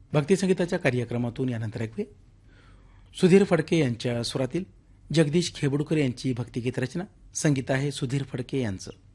भक्तिसंगीताच्या कार्यक्रमातून यानंतर ऐकूया सुधीर फडके यांच्या स्वरातील जगदीश खेबडूकर यांची भक्तिगीत रचना. संगीत आहे सुधीर फडके यांचं.